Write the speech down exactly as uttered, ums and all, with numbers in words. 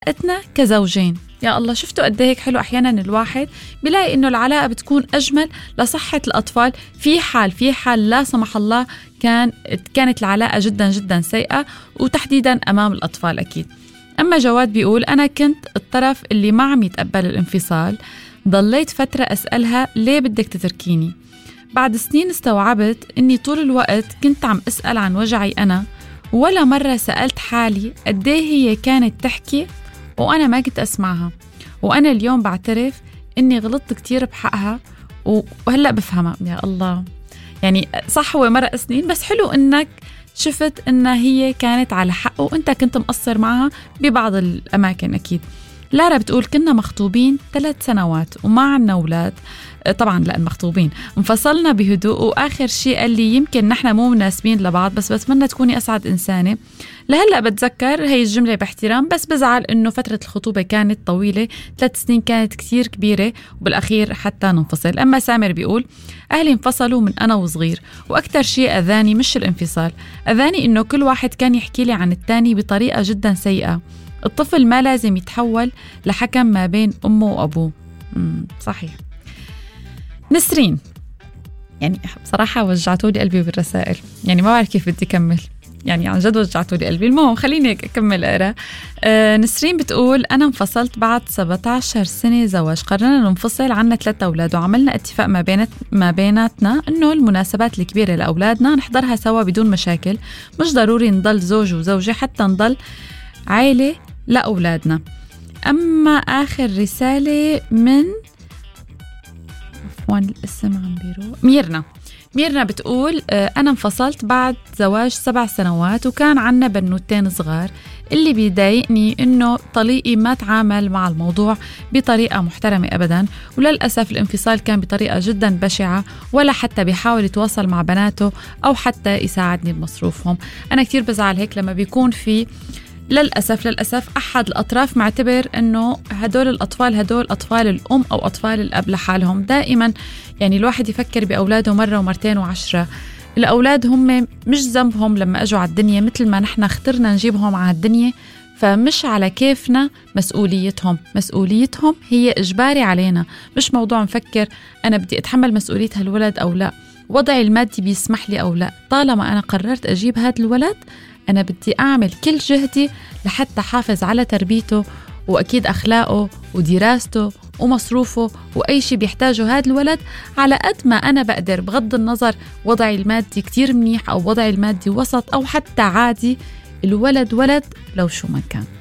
علاقتنا كزوجين. يا الله، شفتوا قد هيك حلو. أحيانا الواحد بيلاقي إنه العلاقة بتكون أجمل لصحة الأطفال في حال في حال لا سمح الله كان كانت العلاقة جدا جدا سيئة، وتحديدا أمام الأطفال أكيد. أما جواد بيقول أنا كنت الطرف اللي ما عم يتقبل الانفصال، ضليت فترة أسألها ليه بدك تتركيني. بعد سنين استوعبت إني طول الوقت كنت عم أسأل عن وجعي أنا، ولا مرة سألت حالي قديه هي كانت تحكي وأنا ما كنت أسمعها. وأنا اليوم بعترف إني غلطت كتير بحقها وهلأ بفهمها. يا الله، يعني صح هو مرق سنين، بس حلو إنك شفت إنها هي كانت على حق وإنت كنت مقصر معها ببعض الأماكن. أكيد. لارا بتقول كنا مخطوبين ثلاث سنوات وما عنا أولاد. طبعا لا، المخطوبين انفصلنا بهدوء، وآخر شيء قال لي يمكن نحن مو مناسبين لبعض، بس بتمنى تكوني أسعد إنسانة. لهلأ بتذكر هي الجملة باحترام، بس بزعل إنه فترة الخطوبة كانت طويلة، ثلاث سنين كانت كتير كبيرة، وبالأخير حتى ننفصل. أما سامر بيقول أهلي انفصلوا من أنا وصغير، وأكتر شيء أذاني مش الانفصال، أذاني إنه كل واحد كان يحكي لي عن التاني بطريقة جدا سيئة. الطفل ما لازم يتحول لحكم ما بين أمه وأبوه. صحيح. نسرين يعني بصراحة وجعتوا لي قلبي بالرسائل، يعني ما بعرف كيف بدي أكمل، يعني عن جد وجعتوا لي قلبي. المهم خليني أكمل أقرأ. آه نسرين بتقول أنا انفصلت بعد سبعة عشر سنة زواج، قررنا ننفصل، عنا ثلاثة أولاد، وعملنا اتفاق ما بينت ما بيناتنا إنه المناسبات الكبيرة لأولادنا نحضرها سوا بدون مشاكل، مش ضروري نضل زوج وزوجة، حتى نضل عائلة لأولادنا. أما آخر رسالة من عفوا الاسم عم بيروح، ميرنا ميرنا بتقول أنا انفصلت بعد زواج سبع سنوات وكان عنا بنوتين صغار. اللي بيضايقني إنه طليقي ما تعامل مع الموضوع بطريقة محترمة أبدا، وللأسف الانفصال كان بطريقة جدا بشعة، ولا حتى بيحاول يتواصل مع بناته أو حتى يساعدني بمصروفهم. أنا كتير بزعل هيك لما بيكون في للأسف للأسف أحد الأطراف معتبر أنه هدول الأطفال هدول أطفال الأم أو أطفال الأب لحالهم. دائما يعني الواحد يفكر بأولاده مرة ومرتين وعشرة. الأولاد هم مش ذنبهم لما أجوا على الدنيا، مثل ما نحن اخترنا نجيبهم على الدنيا، فمش على كيفنا مسؤوليتهم. مسؤوليتهم هي إجباري علينا، مش موضوع نفكر أنا بدي أتحمل مسؤولية هالولد أو لا، وضعي المادي بيسمح لي أو لا. طالما أنا قررت أجيب هذا الولد، أنا بدي أعمل كل جهدي لحتى حافظ على تربيته، وأكيد أخلاقه ودراسته ومصروفه وأي شيء بيحتاجه هذا الولد على قد ما أنا بقدر، بغض النظر وضعي المادي كتير منيح أو وضعي المادي وسط أو حتى عادي. الولد ولد لو شو ما كان.